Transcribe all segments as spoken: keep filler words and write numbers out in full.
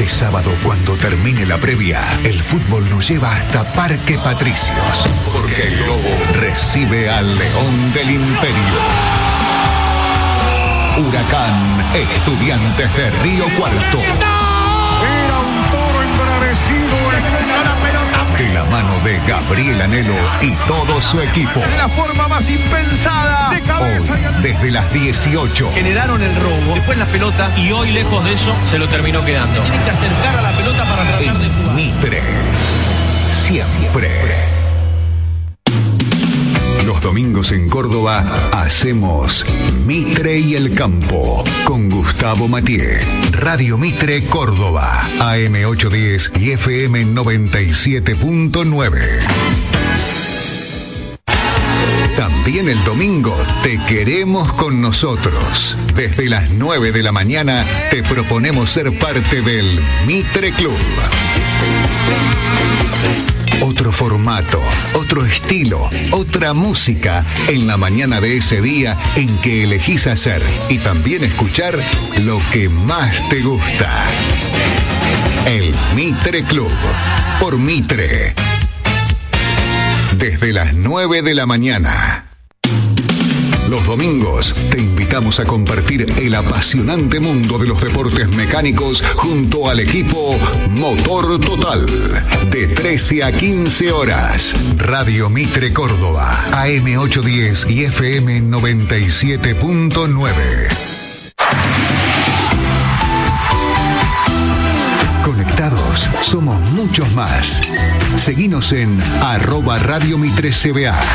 Este sábado, cuando termine la previa, el fútbol nos lleva hasta Parque Patricios, porque el Globo recibe al León del Imperio. Huracán Estudiantes de Río Cuarto. Era un toro embravecido, escucha la pelota. De la mano de Gabriel Anhelo y todo su equipo. De la forma más impensada. De cabeza. Hoy, desde las dieciocho. Generaron el robo, después la pelota, y hoy, lejos de eso, se lo terminó quedando. Se tienen que acercar a la pelota para tratar de jugar. Mitre. Siempre. Los domingos en Córdoba hacemos Mitre y el Campo con Gustavo Mathieu. Radio Mitre Córdoba, A M ochocientos diez y F M noventa y siete punto nueve. También el domingo te queremos con nosotros. Desde las nueve de la mañana te proponemos ser parte del Mitre Club. Otro formato, otro estilo, otra música en la mañana de ese día en que elegís hacer y también escuchar lo que más te gusta. El Mitre Club, por Mitre. Desde las nueve de la mañana. Los domingos te invitamos a compartir el apasionante mundo de los deportes mecánicos junto al equipo Motor Total. De trece a quince horas. Radio Mitre Córdoba, A M ochocientos diez y F M noventa y siete punto nueve. Conectados somos muchos más. Seguinos en arroba Radio Mitre C B A.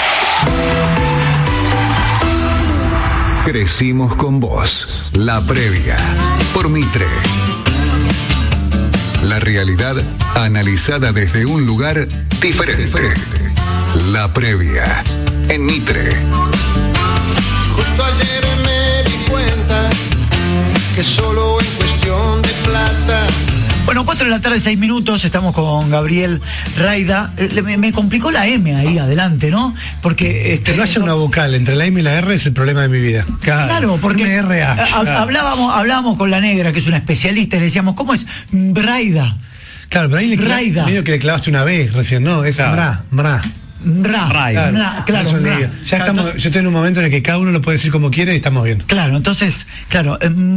Crecimos con vos. La previa. Por Mitre. La realidad analizada desde un lugar diferente. La previa. En Mitre. Justo ayer me di cuenta que solo en cuestión de plata. Bueno, cuatro de la tarde, seis minutos, estamos con Gabriel Raida. Eh, me, me complicó la M ahí adelante, ¿no? Porque este, que no haya una vocal entre la M y la R es el problema de mi vida. Claro, claro porque M R A, a, claro. hablábamos, hablábamos con la negra, que es una especialista, y le decíamos, ¿cómo es? Raida. Claro, pero ahí le Raida. medio que le clavaste una B recién, ¿no? Es claro. Mra, Mra. Ra, claro, ra, claro, ra. Ya claro, estamos, entonces, yo estoy en un momento en el que cada uno lo puede decir como quiere y estamos bien. Claro, entonces, claro,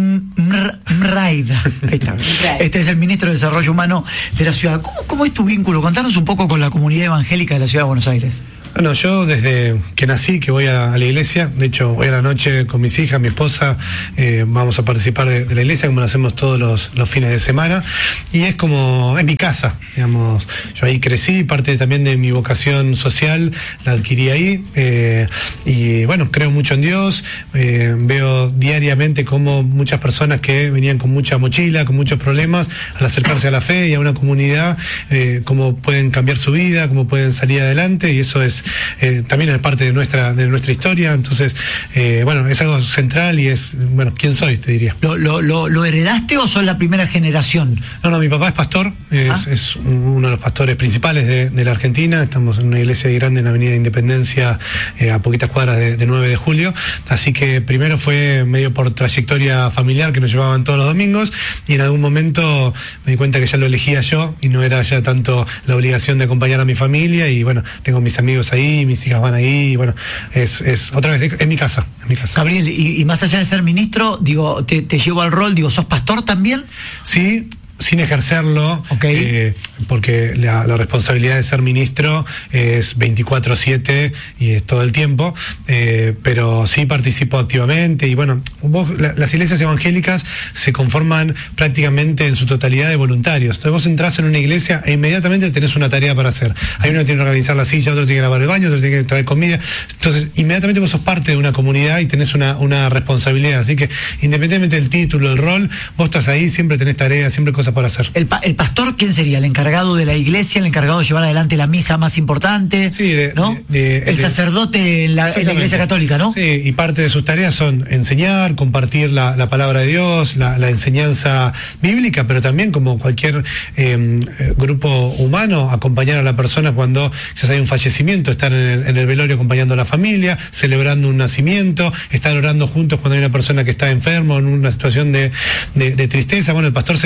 Raida. Ahí está. Este es el ministro de Desarrollo Humano de la ciudad. ¿Cómo, cómo es tu vínculo? Contanos un poco con la comunidad evangélica de la ciudad de Buenos Aires. Bueno, yo desde que nací que voy a, a la iglesia, de hecho hoy a la noche con mis hijas, mi esposa, eh, vamos a participar de, de la iglesia como lo hacemos todos los, los fines de semana, y es como, es mi casa, digamos, yo ahí crecí, parte también de mi vocación social la adquirí ahí, eh, y bueno, creo mucho en Dios, eh, veo diariamente cómo muchas personas que venían con mucha mochila, con muchos problemas, al acercarse a la fe y a una comunidad, eh, cómo pueden cambiar su vida, cómo pueden salir adelante, y eso es Eh, también es parte de nuestra de nuestra historia, entonces eh, bueno, es algo central y es, bueno, ¿quién soy? Te diría. ¿Lo, lo, lo, lo heredaste o sos la primera generación? No, no, mi papá es pastor, es, ¿Ah? es uno de los pastores principales de, de la Argentina, estamos en una iglesia grande en la Avenida Independencia, eh, a poquitas cuadras de, de nueve de julio, así que primero fue medio por trayectoria familiar que nos llevaban todos los domingos, y en algún momento me di cuenta que ya lo elegía yo y no era ya tanto la obligación de acompañar a mi familia, y bueno, tengo mis amigos ahí, mis hijas van ahí, y bueno, es, es otra vez, es mi casa, es mi casa. Gabriel, y, y más allá de ser ministro, digo, te, te llevo al rol, digo, ¿sos pastor también? Sí, sin ejercerlo, okay. eh, porque la, la responsabilidad de ser ministro es veinticuatro siete y es todo el tiempo, eh, pero sí participo activamente, y bueno, vos, la, las iglesias evangélicas se conforman prácticamente en su totalidad de voluntarios. Entonces vos entrás en una iglesia e inmediatamente tenés una tarea para hacer. Hay uno que tiene que organizar la silla, otro tiene que lavar el baño, otro tiene que traer comida. Entonces inmediatamente vos sos parte de una comunidad y tenés una, una responsabilidad. Así que independientemente del título, el rol, vos estás ahí, siempre tenés tareas, siempre cosas para hacer. ¿El, pa ¿El pastor quién sería? ¿El encargado de la iglesia? ¿El encargado de llevar adelante la misa más importante? Sí, de, ¿no? de, de, el de, sacerdote en la, en la iglesia católica, ¿no? Sí, y parte de sus tareas son enseñar, compartir la, la palabra de Dios, la, la enseñanza bíblica, pero también, como cualquier eh, grupo humano, acompañar a la persona cuando ya hay un fallecimiento, estar en el, en el velorio acompañando a la familia, celebrando un nacimiento, estar orando juntos cuando hay una persona que está enferma o en una situación de, de, de tristeza. Bueno, el pastor se encarga de eso.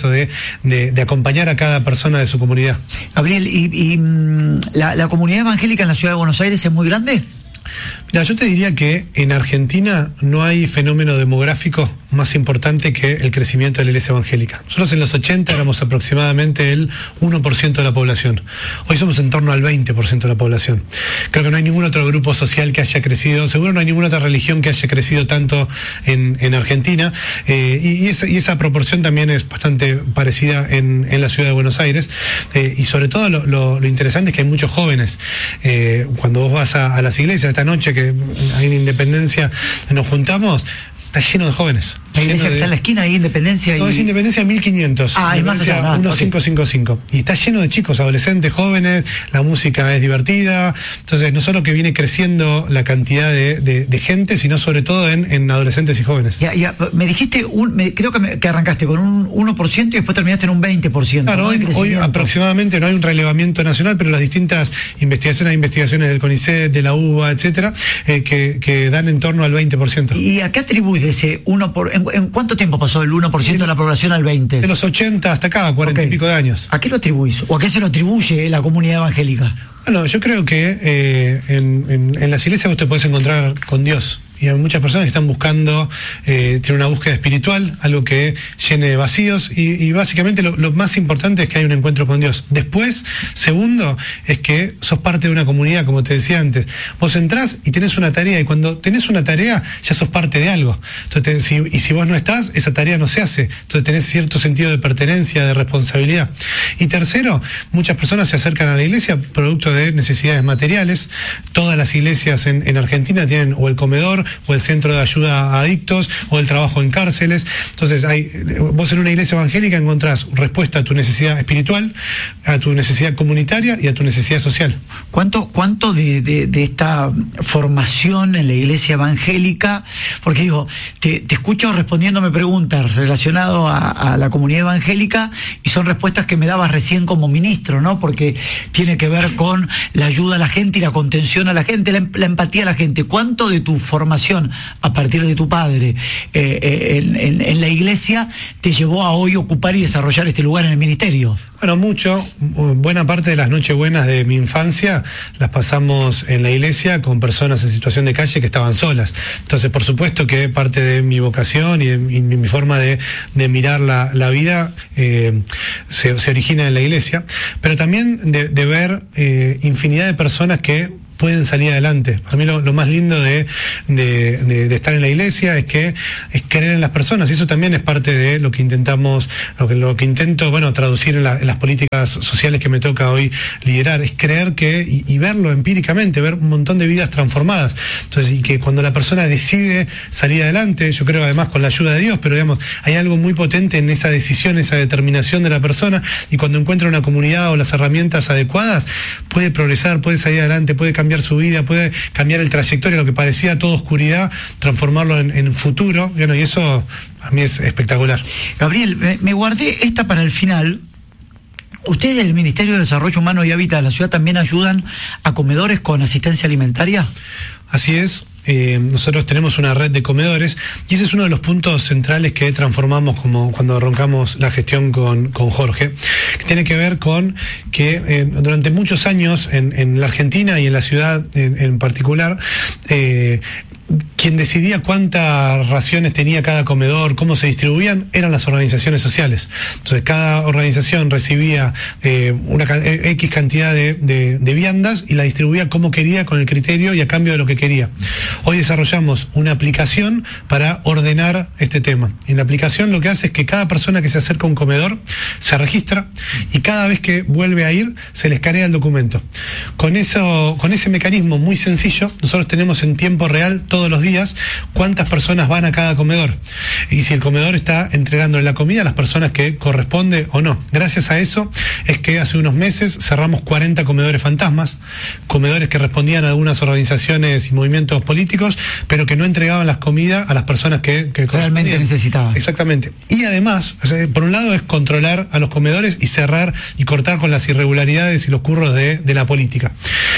eso, de, de, de acompañar a cada persona de su comunidad. Gabriel, ¿y, y la, la comunidad evangélica en la ciudad de Buenos Aires es muy grande? Mira, yo te diría que en Argentina no hay fenómeno demográfico más importante que el crecimiento de la iglesia evangélica. Nosotros en los ochenta éramos aproximadamente el uno por ciento de la población. Hoy somos en torno al veinte por ciento de la población. Creo que no hay ningún otro grupo social que haya crecido, seguro no hay ninguna otra religión que haya crecido tanto en, en Argentina, eh, y, y, esa, y esa proporción también es bastante parecida en, en la ciudad de Buenos Aires, eh, y sobre todo lo, lo, lo interesante es que hay muchos jóvenes. Eh, cuando vos vas a, a las iglesias, esta noche que hay en Independencia nos juntamos, está lleno de jóvenes. La iglesia que está en la esquina ahí, Independencia. No, y... es Independencia mil quinientos. Ah, es más allá. mil quinientos cincuenta y cinco. Y está lleno de chicos, adolescentes, jóvenes, la música es divertida. Entonces, no solo que viene creciendo la cantidad de, de, de gente, sino sobre todo en, en adolescentes y jóvenes. Ya, ya, me dijiste, un, me, creo que, me, que arrancaste con un uno por ciento y después terminaste en un veinte por ciento. Claro, ¿no? hoy, hoy aproximadamente no hay un relevamiento nacional, pero las distintas investigaciones, hay investigaciones del CONICET, de la U B A, etcétera, eh, que, que dan en torno al veinte por ciento. ¿Y a qué atribuyes ese uno por ciento? ¿En, en cuánto tiempo pasó el uno por ciento de la población al veinte por ciento? De los ochenta hasta acá, cuarenta Okay. y pico de años. ¿A qué lo atribuís? ¿O a qué se lo atribuye la comunidad evangélica? Bueno, yo creo que eh, en, en, en las iglesias vos te podés encontrar con Dios. Y hay muchas personas que están buscando, eh, tienen una búsqueda espiritual, algo que llene vacíos, y, y básicamente lo, lo más importante es que hay un encuentro con Dios. Después, segundo, es que sos parte de una comunidad, como te decía antes. Vos entrás y tenés una tarea, y cuando tenés una tarea, ya sos parte de algo. Entonces, te, si, y si vos no estás, esa tarea no se hace. Entonces tenés cierto sentido de pertenencia, de responsabilidad. Y tercero, muchas personas se acercan a la iglesia producto de necesidades materiales. Todas las iglesias en, en Argentina tienen o el comedor, o el centro de ayuda a adictos, o el trabajo en cárceles. Entonces, hay, vos en una iglesia evangélica encontrás respuesta a tu necesidad espiritual, a tu necesidad comunitaria y a tu necesidad social. ¿Cuánto, cuánto de, de, de esta formación en la iglesia evangélica? Porque digo, te, te escucho respondiéndome preguntas relacionadas a, a la comunidad evangélica, y son respuestas que me dabas recién como ministro, ¿no? Porque tiene que ver con la ayuda a la gente y la contención a la gente, la, la empatía a la gente. ¿Cuánto de tu formación a partir de tu padre eh, eh, en, en, en la iglesia te llevó a hoy ocupar y desarrollar este lugar en el ministerio? Bueno, mucho. Buena parte de las nochebuenas de mi infancia las pasamos en la iglesia con personas en situación de calle que estaban solas. Entonces, por supuesto que parte de mi vocación y, de, y mi forma de, de mirar la, la vida eh, se, se origina en la iglesia, pero también de, de ver eh, infinidad de personas que pueden salir adelante. Para mí lo, lo más lindo de, de, de, de estar en la iglesia es que es creer en las personas, y eso también es parte de lo que intentamos, lo que, lo que intento, bueno, traducir en, la, en las políticas sociales que me toca hoy liderar, es creer que, y, y verlo empíricamente, ver un montón de vidas transformadas. Entonces, y que cuando la persona decide salir adelante, yo creo además con la ayuda de Dios, pero digamos, hay algo muy potente en esa decisión, esa determinación de la persona, y cuando encuentra una comunidad o las herramientas adecuadas, puede progresar, puede salir adelante, puede cambiar su vida, puede cambiar el trayectoria, lo que parecía toda oscuridad, transformarlo en, en futuro. Bueno, y eso a mí es espectacular. Gabriel, me, me guardé esta para el final. ¿Ustedes del Ministerio de Desarrollo Humano y Hábitat de la ciudad también ayudan a comedores con asistencia alimentaria? Así es. Eh, nosotros tenemos una red de comedores, y ese es uno de los puntos centrales que transformamos como cuando arrancamos la gestión con, con Jorge, que tiene que ver con que eh, durante muchos años en, en la Argentina y en la ciudad en, en particular, eh, quien decidía cuántas raciones tenía cada comedor, cómo se distribuían, eran las organizaciones sociales. Entonces cada organización recibía eh, una X cantidad de, de, de viandas y la distribuía como quería, con el criterio y a cambio de lo que quería. Hoy desarrollamos una aplicación para ordenar este tema. En la aplicación lo que hace es que cada persona que se acerca a un comedor se registra, y cada vez que vuelve a ir se le escanea el documento. Con eso, con ese mecanismo muy sencillo, nosotros tenemos en tiempo real todos los días cuántas personas van a cada comedor, y si el comedor está entregando la comida a las personas que corresponde o no. Gracias a eso es que hace unos meses cerramos cuarenta comedores fantasmas, comedores que respondían a algunas organizaciones y movimientos políticos, pero que no entregaban las comidas a las personas que, que realmente necesitaban. Exactamente. Y además, o sea, por un lado es controlar a los comedores y cerrar y cortar con las irregularidades y los curros de, de la política.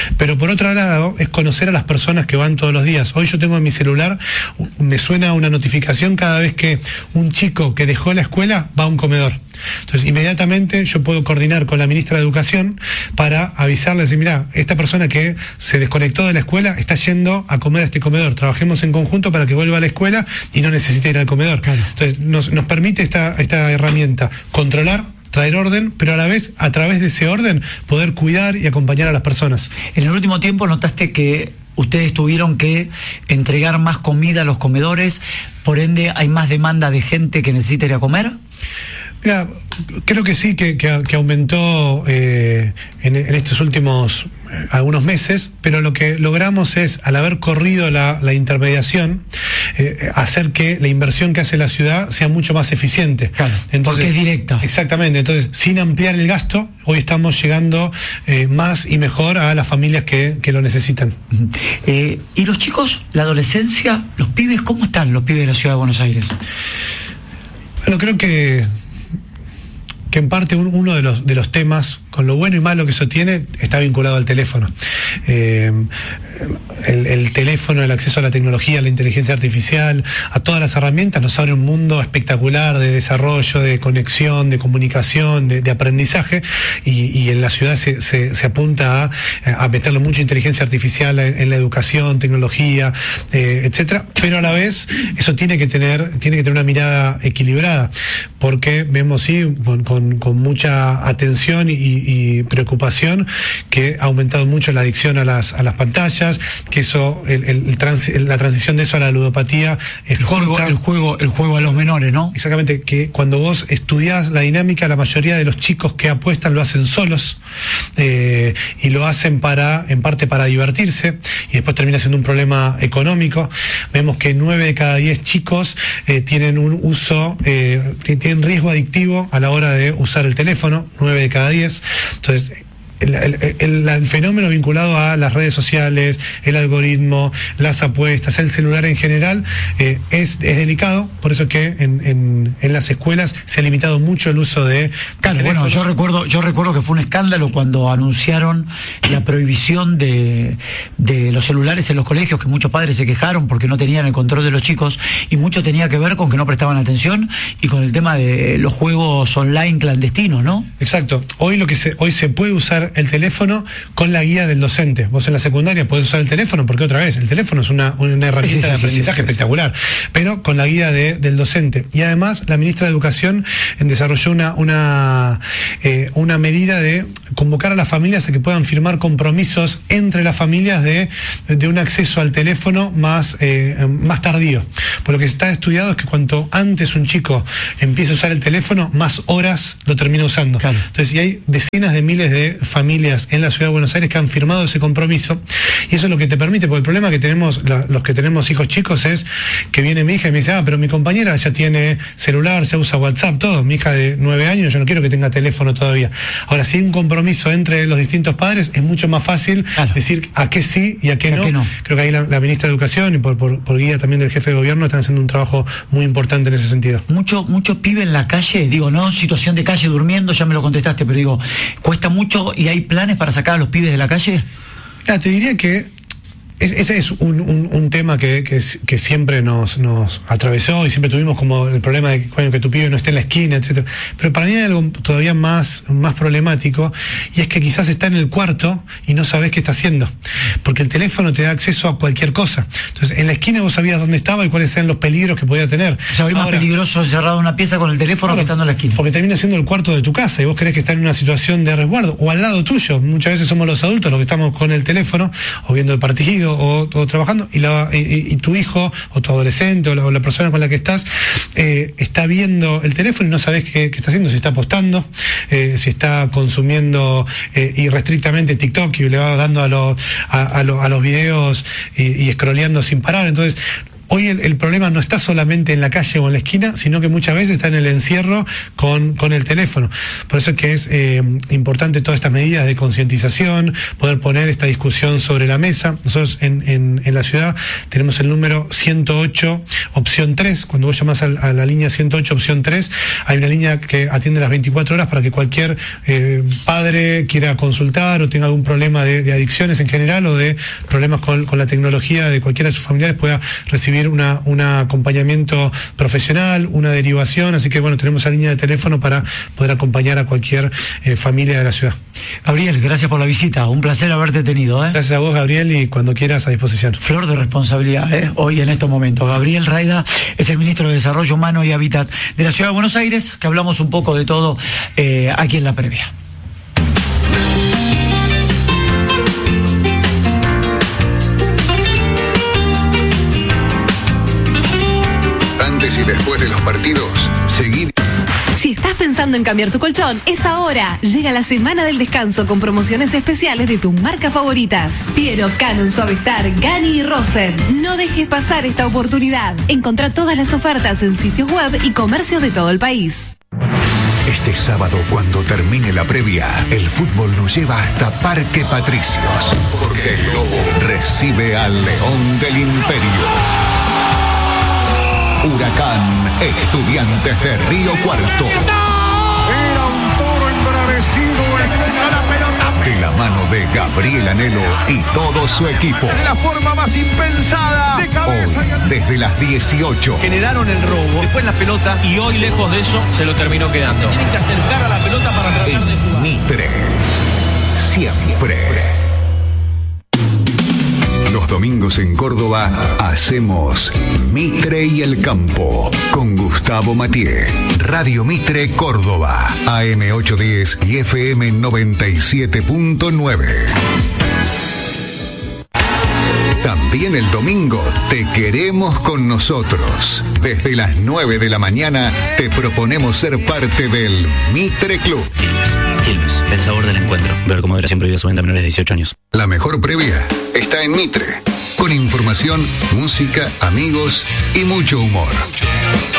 Pero por otro lado, es conocer a las personas que van todos los días. Hoy yo tengo en mi celular, me suena una notificación cada vez que un chico que dejó la escuela va a un comedor. Entonces, inmediatamente yo puedo coordinar con la ministra de Educación para avisarle, decir, mira, esta persona que se desconectó de la escuela está yendo a comer a este comedor. Trabajemos en conjunto para que vuelva a la escuela y no necesite ir al comedor. Claro. Entonces, nos, nos permite esta, esta herramienta controlar, traer orden, pero a la vez, a través de ese orden, poder cuidar y acompañar a las personas. En el último tiempo notaste que ustedes tuvieron que entregar más comida a los comedores, por ende hay más demanda de gente que necesita ir a comer. Mira, creo que sí, que, que, que aumentó eh, en, en estos últimos eh, algunos meses, pero lo que logramos es, al haber corrido la, la intermediación, eh, hacer que la inversión que hace la ciudad sea mucho más eficiente. Claro, entonces, porque es directa. Exactamente, entonces, sin ampliar el gasto, hoy estamos llegando eh, más y mejor a las familias que, que lo necesitan. Eh, ¿Y los chicos, la adolescencia, los pibes, cómo están los pibes de la ciudad de Buenos Aires? Bueno, creo que que en parte un, uno de los de los temas, con lo bueno y malo que eso tiene, está vinculado al teléfono. Eh, el, el teléfono, el acceso a la tecnología, a la inteligencia artificial, a todas las herramientas, nos abre un mundo espectacular de desarrollo, de conexión, de comunicación, de, de aprendizaje, y, y en la ciudad se, se, se apunta a, a meterle mucha inteligencia artificial en, en la educación, tecnología, eh, etcétera, pero a la vez eso tiene que tener, tiene que tener una mirada equilibrada, porque vemos sí con, con con mucha atención y, y preocupación que ha aumentado mucho la adicción a las a las pantallas, que eso el, el, el trans, la transición de eso a la ludopatía es el juego, el juego el juego a los menores, ¿no? Exactamente, que cuando vos estudiás la dinámica, la mayoría de los chicos que apuestan lo hacen solos, eh, y lo hacen para en parte para divertirse, y después termina siendo un problema económico. Vemos que nueve de cada diez chicos eh, tienen un uso eh, tienen riesgo adictivo a la hora de usar el teléfono, nueve de cada diez. Entonces, El, el, el, el fenómeno vinculado a las redes sociales, el algoritmo, las apuestas, el celular en general, eh, es, es delicado, por eso que en, en, en las escuelas se ha limitado mucho el uso de claro, bueno, yo recuerdo, yo recuerdo que fue un escándalo cuando anunciaron la prohibición de, de los celulares en los colegios, que muchos padres se quejaron porque no tenían el control de los chicos, y mucho tenía que ver con que no prestaban atención y con el tema de los juegos online clandestinos, ¿no? Exacto. Hoy lo que se, hoy se puede usar el teléfono con la guía del docente. Vos en la secundaria podés usar el teléfono porque otra vez el teléfono es una, una herramienta sí, sí, de aprendizaje sí, sí, espectacular, sí. Pero con la guía de, del docente. Y además la ministra de Educación desarrolló una una eh, una medida de convocar a las familias a que puedan firmar compromisos entre las familias de, de un acceso al teléfono más eh, más tardío. Por lo que está estudiado es que cuanto antes un chico empiece a usar el teléfono, más horas lo termina usando. Claro. Entonces, y hay decenas de miles de familias en la ciudad de Buenos Aires que han firmado ese compromiso, y eso es lo que te permite, porque el problema que tenemos la, los que tenemos hijos chicos es que viene mi hija y me dice, ah, pero mi compañera ya tiene celular, ya usa WhatsApp, todo, mi hija de nueve años, yo no quiero que tenga teléfono todavía. Ahora, si hay un compromiso entre los distintos padres, es mucho más fácil claro. decir a qué sí y a qué, no. a qué no. Creo que ahí la, la ministra de Educación y por, por, por guía también del jefe de gobierno están haciendo un trabajo muy importante en ese sentido. Mucho, mucho pibe en la calle, digo, no situación de calle durmiendo, ya me lo contestaste, pero digo, cuesta mucho. ¿Y hay planes para sacar a los pibes de la calle? Ya, te diría que es, ese es un, un, un tema que, que, que siempre nos, nos atravesó, y siempre tuvimos como el problema de que, bueno, que tu pibe no esté en la esquina, etcétera. Pero para mí hay algo todavía más, más problemático, y es que quizás está en el cuarto y no sabés qué está haciendo, porque el teléfono te da acceso a cualquier cosa. Entonces, en la esquina vos sabías dónde estaba y cuáles eran los peligros que podía tener. O sea, hoy más peligroso encerrado en una pieza con el teléfono claro, que estando en la esquina. Porque termina siendo el cuarto de tu casa y vos creés que está en una situación de resguardo, o al lado tuyo. Muchas veces somos los adultos los que estamos con el teléfono, o viendo el partido, o, o trabajando, y, la, y, y tu hijo, o tu adolescente, o la, o la persona con la que estás, eh, está viendo el teléfono y no sabés qué, qué está haciendo, si está apostando, eh, si está consumiendo eh, irrestrictamente TikTok y le va dando a, lo, a, a, lo, a los videos y, y scrolleando sin parar. Entonces, hoy el, el problema no está solamente en la calle o en la esquina, sino que muchas veces está en el encierro con, con el teléfono. Por eso es que es eh, importante todas estas medidas de concientización, poder poner esta discusión sobre la mesa. Nosotros en, en, en la ciudad tenemos el número ciento ocho, opción tres. Cuando vos llamás a, a la línea ciento ocho, opción tres, hay una línea que atiende las veinticuatro horas para que cualquier eh, padre quiera consultar o tenga algún problema de, de adicciones en general o de problemas con, con la tecnología de cualquiera de sus familiares pueda recibir una, un acompañamiento profesional, una derivación. Así que bueno, tenemos esa línea de teléfono para poder acompañar a cualquier eh, familia de la ciudad. Gabriel, gracias por la visita, un placer haberte tenido. ¿eh? Gracias a vos, Gabriel, y cuando quieras a disposición. Flor de responsabilidad, ¿eh? Hoy en estos momentos. Gabriel Rayda es el ministro de Desarrollo Humano y Hábitat de la Ciudad de Buenos Aires, que hablamos un poco de todo eh, aquí en la previa. Antes y después de los partidos, seguir. Si estás pensando en cambiar tu colchón, es ahora. Llega la semana del descanso con promociones especiales de tus marcas favoritas. Piero, Canon, Suavistar, Gani y Rosen. No dejes pasar esta oportunidad. Encontrá todas las ofertas en sitios web y comercios de todo el país. Este sábado, cuando termine la previa, el fútbol nos lleva hasta Parque Patricios, porque el Lobo recibe al León del Imperio. Huracán Estudiantes de Río Cuarto. Era un toro embravecido, escucha la pelota. De la mano de Gabriel Anhelo y todo su equipo. De la forma más impensada. De cabeza y Hoy, al... desde las dieciocho. Generaron el robo, después la pelota y hoy lejos de eso se lo terminó quedando. Tienen que acercar a la pelota para tratar de jugar. Mitre. Siempre. Los domingos en Córdoba hacemos Mitre y el Campo con Gustavo Mathieu. Radio Mitre Córdoba, A M ochocientos diez y F M noventa y siete punto nueve. También el domingo te queremos con nosotros. Desde las nueve de la mañana te proponemos ser parte del Mitre Club. Quilmes, Quilmes, el sabor del encuentro. Ver cómo era siempre prohibido su venta a menores de dieciocho años. La mejor previa está en Mitre, con información, música, amigos y mucho humor.